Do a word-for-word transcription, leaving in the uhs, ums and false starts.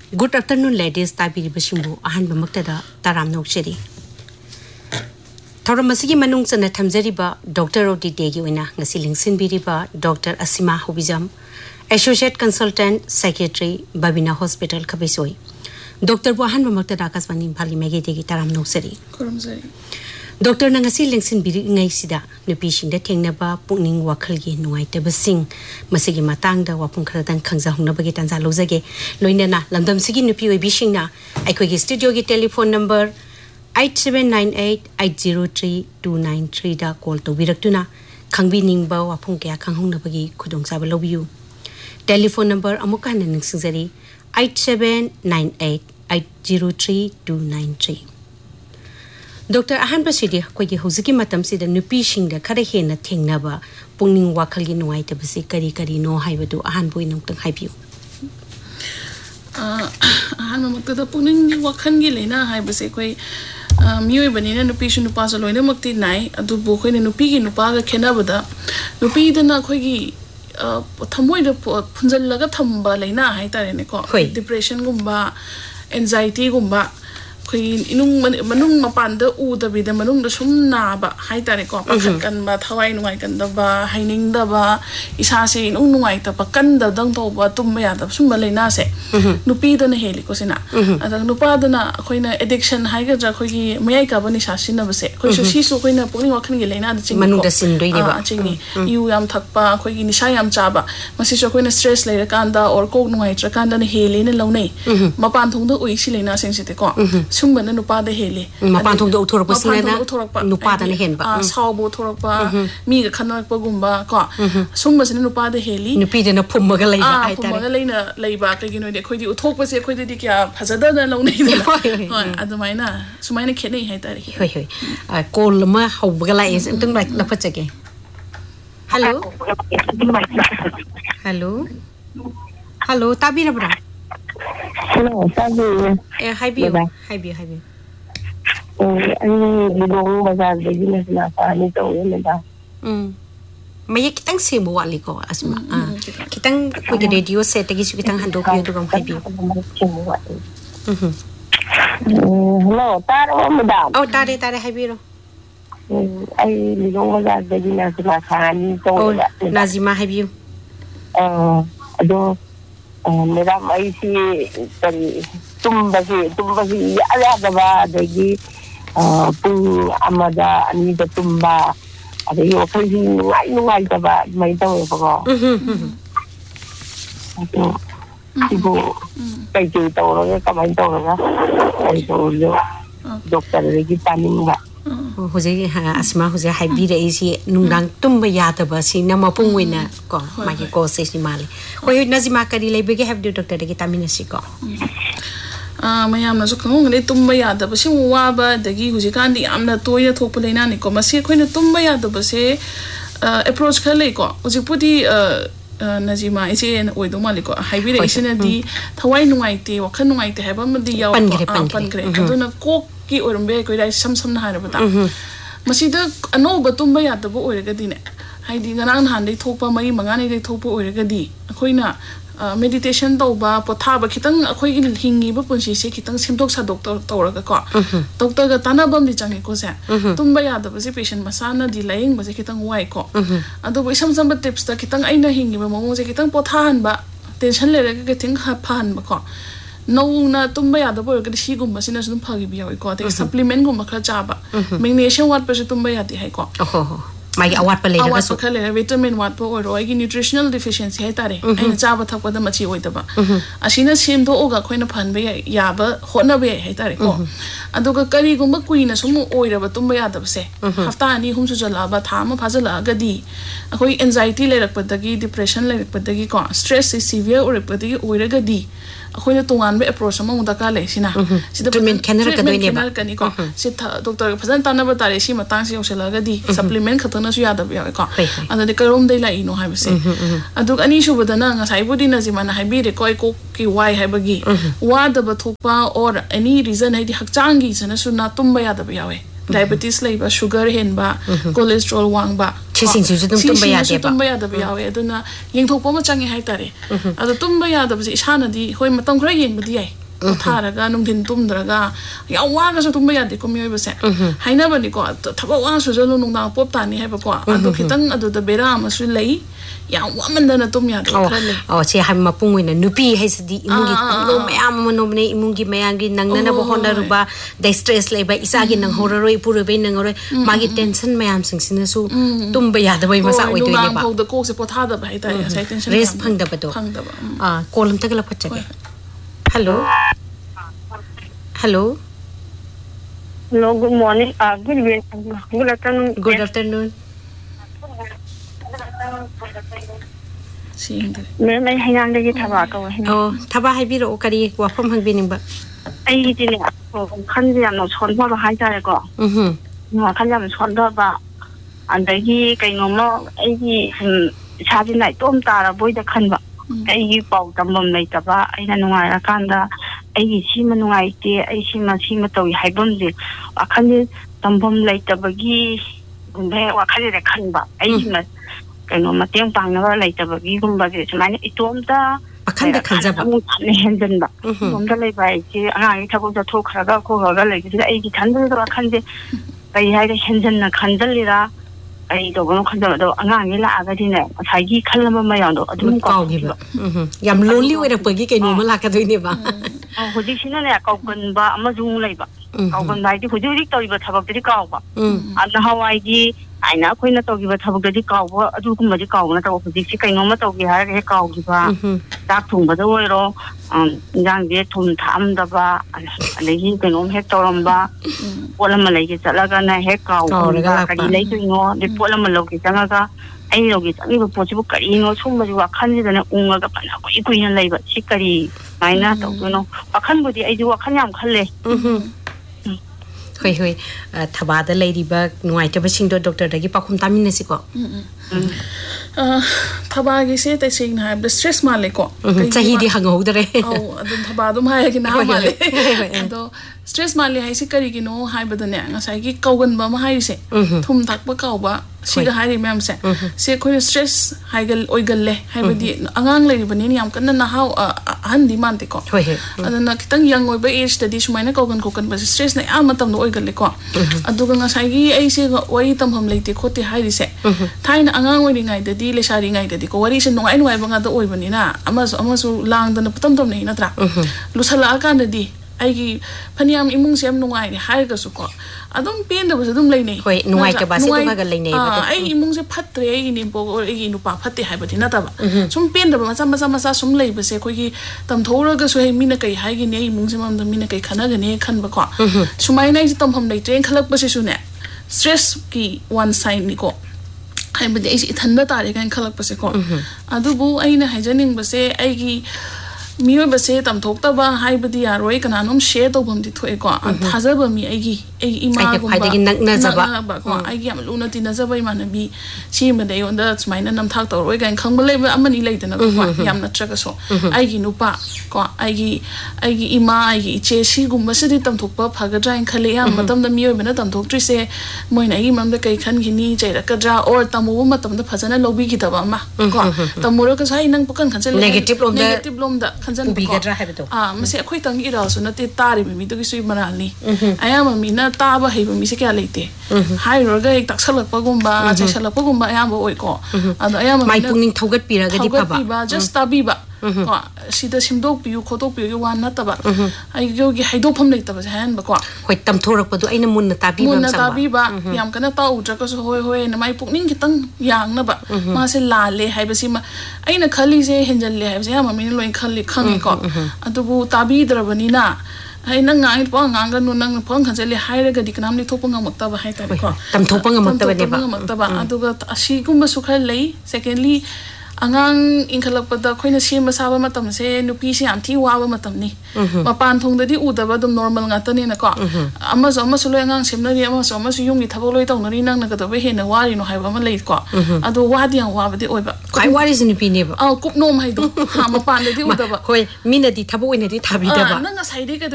Good afternoon, ladies. Tabiri Bashimbu, Ahan Bamaktada, Taram Nokshiri. Thoramasiki Manung Sana Tamzeriba, Doctor of the Deguina, Nasiling Sinbiriba, Doctor Asima Hobizam, Associate Consultant, Secretary, Babina Hospital, Kabisoi. Doctor Wahan Bamaktada Kasmanin Palimegi Taram Nokseri. Doctor Nangasi Lingsin Biri Naisida, Nupishin the Tingnaba, Puning Wakalgi, Nuaita Basing, Masigi Matanga, Wapunkratan Kanza Hunabagitanza Lozage, Loinana, London Sigi Nupi Bishina, I could studio telephone number eight seven nine eight eight zero three two nine three da call to Viraktuna, Kangbi Ningba, Wapunkia Kanghunabagi, Kudong Sabalobu. Telephone number Amukan and Singari eight seven nine eight eight zero three two nine three. Doctor Ahan Basidi, Quaki Hosiki Matamsi, the Nupishing, the Karahena Tingnaba, Puning Wakali Noita Basi, Kari Kari no Hivedu, Ahan Boy Nocton Hype. Ahan Mamaka Puning Wakangilena, Hibasque, Mu Banina, Nupishin Nupasalo, Mukti Nai, Adubukin, Nupiki, Nupaga, Kenabada, Nupi the Nakwagi, Tamoy Punzalaga Tamba, Lena, Haita, depression Gumba, anxiety Gumba. Inung manung mapanda u da bida manung da sum na ba hai tare ko pakhat kan ba thawai nuai kan da ba haining da ba isa se inung nuai ta pakan da dang to ba tum ya da sum leina se nupi da na heli ko sina ada nupa da na khoina addiction hai ga ja khoi gi mayai ka ba ni sa sin na ba se khoi su si su khoina puni wa khan gi leina da ching manung da sin doi ni ba ching yu yam thak pa khoi gi ni sa yam cha ba masi so khoina stress le kan da or ko nuai tra kan da na heli na lo nei mapan thong da ui si leina sing se te ko Sumban and Upada Heli. Mapantum the Utorpasana, Nupada and Henba, Saubo Torpa, Miga Kanak Bagumba, Sumbas and Upada Heli, Nupid and a Pumagalena, Pumagalena, Layback, you know, they could talk with the Quidicca, Hazada and Lone at the Mina, Sumana Kenny had that. I call Lama Hobala is something like Lapatake. Hello? Hello? Hello, Tabira. Hello, Sabi. Eh, hi, Bio. Hi, Bio. Hi, Bio. Oh, I belong bazar the business na pa nito yun ba. Mm. May kitang simu wali ko asma. Ah. Kitang ko the radio set tagi kitang handok yo dugam hi Bio. Mhm. Hello, taro madam. Oh, tare tare hi Bio. Ay belong bazar the business na pa nito. Oh, Nazima hi Bio. Ah, ado Madam, I see Tumbasi, Tumbasi, Alagaba, the Pung Amada, and the Tumba, the Yokai, I know I about my dog. People take it over, come and talk. I told you, Doctor Regitaning. Jose Asma, Jose Hibida is here, Nundang Tumba Yataba, see Namapung winner, go, my go says Mali. Or you Nazimakari, they big have to Doctor Gitaminasico. Ah, my am as a Kong, they Tumba Yata, but she waba, the Giguzikandi, I'm not toya topolinanico, Masia Queen Tumba Yata, but say approach Kaleko, was you put the Nazima is in Oidomalico, Hibida is in the Hawaii Nuite or Kanuite, have a the Yapan, I don't have coke. Or Umbe, some some higher about that. Masida, a no but Tumba at the boy Gadine. I did an hand, they topa my mangani, they topo or Gadi. A coina meditation doba, potaba, kitan, a coin hingi, but when she say kitan, sim dogs a doctor Toraka. Doctor Gatana Bum the Jangicosa. Tumba at the participation, Masana delaying was a kitan waiko. And the way some some tips the kitan aina hingi, was a kitan potan, but tension let getting her pan bako. No, na tumba ya the boy get she gum machine as no puggy be a supplement gum jaba. Magnesium what person tumba ya the hiko. Oh, my what palate, vitamin what or nutritional deficiency hetare, and java top with the machi waitaba. Ashina seemed to oga queen upon be yaba, hona be hetarico. And the curry gumba queen as some oil of a tumba ya the se. Haftani whom such a lava, tama pazala gadi. A quay anxiety like patagi, depression like patagi, stress is severe or patagi or gadi. When to one approach among the Kalesina. She the treatment cannot canico. Sit Doctor President Tanabatari, she matansi of Shalagadi, supplement Katanas Yada Biaco. And the Karum de la Ino have say. I took an issue with the Nang as I would in as Iman Habi, Koi Koki, why Habagi. What the Batupa or any reason I Hakchangis and a Sunatumba Yada Biawe. Diabetes labor, sugar hen ba, cholesterol wang ba, ꯁꯤꯁꯤꯡꯁꯨ ꯑꯗꯨꯝ ꯇꯨꯝꯕ ꯌꯥꯗꯦꯕ ꯇꯨꯝꯕ ꯌꯥꯗꯕ ꯌꯥꯎꯋꯦ ꯑꯗꯨꯅ ꯌꯦꯡꯊꯣꯛꯄ ꯑꯃ ꯆꯪꯉꯦ ꯍꯥꯏꯇꯥꯔꯦ ꯑꯗꯣ ꯇꯨꯝꯕ ꯌꯥꯗꯕꯁꯦ ꯏꯁꯥꯅꯗꯤ ꯍꯣꯏ ꯃꯇꯝ ꯈꯔ ꯌꯦꯡꯕꯗꯤ ꯌꯥꯏ ꯄꯣꯊꯥꯔꯒ ꯅꯨꯡꯊꯤꯟ ꯇꯨꯝꯗ꯭ꯔꯒ ꯌꯥꯝ ꯋꯥꯒꯁꯨ ꯇꯨꯝꯕ ꯌꯥꯗꯦꯀꯣ ꯃꯤꯑꯣꯏꯕꯁꯦ ꯍꯥꯏꯅꯕꯅꯤꯀꯣ ꯊꯕꯛ ꯋꯥꯅ ꯁꯨꯖꯜꯂꯨ ꯅꯨꯡꯗꯥꯡ ꯄꯣꯞ ꯇꯥꯅꯤ ꯍꯥꯏꯕꯀꯣ ꯑꯗꯣ ꯈꯤꯇꯪ ꯑꯗꯨꯗ ꯕꯦꯔꯥ ꯑꯃꯁꯨ ꯂꯩ ꯌꯥꯝ ꯋꯥꯃꯟꯗꯅ ꯇꯨꯝ ꯌꯥꯗꯕ ꯈꯔ ꯂꯩ ꯑꯣ ꯁꯤ ꯃꯄꯨꯡ ꯑꯣꯏꯅ ꯅꯨꯄꯤ ꯍꯥꯏꯁꯤꯗꯤ ꯏꯃꯨꯡꯒꯤ ꯀꯨꯞꯅꯣꯝ ꯃꯌꯥꯝ ꯑꯃ ꯅꯣꯝꯅꯦ ꯏꯃꯨꯡꯒꯤ ꯃꯌꯥꯝꯒꯤ ꯅꯪꯅꯅꯕ ꯍꯣꯠꯅꯔꯨꯕ ꯗ ꯁ꯭ꯇ꯭ꯔꯦꯁ ꯂꯩꯕ ꯏꯆꯥꯒꯤ ꯅꯪꯍꯧꯔꯔꯣꯏ ꯏꯄꯨꯔꯣꯏꯕꯩ ꯅꯪꯍꯧꯔꯣꯏ ꯃꯥꯒꯤ ꯇꯦꯟꯁꯟ ꯃꯌꯥꯝꯁꯤꯡꯁꯤꯅꯁꯨ ꯇꯨꯝꯕ ꯌꯥꯗꯕꯩ ꯃꯆꯥꯛ ꯑꯣꯏꯗꯣꯏꯅꯦꯕ ꯅꯨꯡꯗꯥꯡ ꯐꯥꯎꯗ ꯀꯣꯛꯁꯦ ꯄꯣꯊꯥꯗꯕ ꯍꯥꯏꯇꯥꯔꯦ ꯉꯁꯥꯏ ꯇꯦꯟꯁꯟ ꯔꯦꯁ ꯐꯪꯗꯕꯗꯣ ꯐꯪꯗꯕ ꯑꯥ ꯀꯣꯜ ꯑꯝꯇ ꯂꯧꯈꯠꯆꯒꯦ hello hello Hello, good morning. Uh, good evening. Good afternoon. Good afternoon. Ma'am, I hang the guitar. Oh, Taba Habiro Kari, Wapam Hangbinimba. I didn't Kandian son for the high tarico. Hm. No, Kandian son about. And the he came on more eighty charging like Tom Tara, boy the Kanba. I bought the mum later, I don't know why I can't. I see no idea. I see my Simato Hibonzi. I can't Tambum later, Bagi, what can I canva? I must. Kano mateng pangnawa later bagi gumba ge chmani itomda akhanda khanjaba hendenba tomda lei bai ji anga thabo da thok khraga ko ga lei ji ai gi thandal da khanje kai hai ge henjen na khandalira ai do gono khandal do anga ngi la aga dine sai gi khalama ma yang do adum ko gi ba yam lonely oira pagi kai no ma la ka doine ba hoji sina ne ka gun ba ama jung lei ba ka gun bai di hoji rik tori ba thabak di ka ba ana hawai gi aina koina to gi ba thabak di ka ba adu kum ba di ka na to hoji si kai no ma to gi ha ge ka gi ba dak thung ba do oiro yang ge thum tham da ba ale gi kai no he to ram ba polam ma lei gi chala ga na he ka ga ka di lei tu no de polam ma lo gi changa ga ai lo gi chang ba po chi bu kari no sum ba ji wa khan ji da na unga ga pa na ko i ku yan lei ba si kari maina to no wa khan bu di ai ji wa khan yam khan le hoi hoi thabada leiriba nuaita basingdo doctor dagi pakhum tamina siko thaba gi se tai sing na the stress male ko chahi di hangoudare au adun thaba dum hai gi na male ado stress male hai se kari gi no hai badane ngasai gi kaugan ba ma hai se thum thak ba kau ba siga hai ri mem se se khoi stress hai gal oi gal le hai badi angang le bani ni am kan na hau han di man te ko adana kitang yang oi ba age study sumaina kaugan ko kan ba stress na am matam no oi gal le ko adu ga ngasai gi ai se wai tam ham leite khote hai ri se thaina angang oi ri ngai dadi le sari ngai dadi ko wari se nongai nongai ba nga da oi bani na amasu amasu lang da na patam tam nei na tra lusala ka na di ai gi phaniam imung sem nongai ni hai ga su ko adum pen da bas adum lei nei hoi nongai ka ba se du ga lei nei ba ai imung se phatre ai ni bo ai nu pa phatte hai ba dina ta ba sum pen da ma sa ma sa ma sa sum lei ba se ko gi tam thora ga su hai mina kai hai gi ne imung se mam da mina kai khana ga ne khan ba ko sumai nai tam ham lei train khalak ba se su ne stress ki one sign ni ko hai ba de ai ithan da ta re kan khalak ba se ko adu bu ai na hai janing ba se ai gi मियो बसे तम थोकता बा high बदी यारोय कनानम share तो बम दि थोए को थाजब मी आगी ए इमा गुम बा नक नजबा बा को आगी हम लुना ति नजबा इमान बी सी मदे ओंदा स्माइना नम थाक तो रोय गाइन खंग ले अमनी लेदना को याम नत्रक सो आगी नुपा को आगी आगी इमा आगी इचे सी गुम बसे तम थोकपा फगद्रा इन खले या मतम द मियो बना तम थोकट्रि से मोइना इ मम द कै खन गिनी चैरकद्रा और तमु मतम द फजना लोबी की दबा मा को तमुरो का साइ नंग पकन खनचले negative loam the negative loam the खनजन बिगद्रा है तो आ मसे अखोय तंग इरासु नते तारि मी तो किसु मरालनी आया ममी ना ताबा है ममी से क्या लेते हाय रोगा एक तक्सलक पगुंबा चसलक पगुंबा आया बो ओय को अद आया ममी माइ पुंगिंग थौगत पिरागदि पाबा जस्ट ताबीबा को सिदा सिमदोक PU खोतोक PU wan nataba ai go gi haido pham lei taba han ba ko hoi tam thorak padu aina munna tabi ba munna tabi ba yam kana ta udra ko so hoi hoi na mai pukning kitang yang na ba ma se la le hai ba si ma aina khali se henjal le hai se ma min loin khali khangi ko adu bu tabi drabani na ai nang ngai pa ngang ga nu nang phang khanjale hai ra ga diknam ni thopa ngam ta ba hai ta ko tam thopa ngam ta ba ne ba ngam ta ba adu ga asi gum ba su khal lei secondly angang ingkhalak pada khoina sema saba matam se nupi se am thi wa ba matam ni mapan thong dadi u da ba dum normal nga ta ni na ko ama so ama so lo angang semna ri ama so ama so yung gi thabo loi tong ni nang na ga da ba he na wa ri no hai ba ma lei ko adu wa di ang wa ba di oi ba kai wa ri sin nupi ne ba a kup nom hai do ha mapan dadi u da ba hoi mina di thabo oi na di thabi da ba nang nga sai de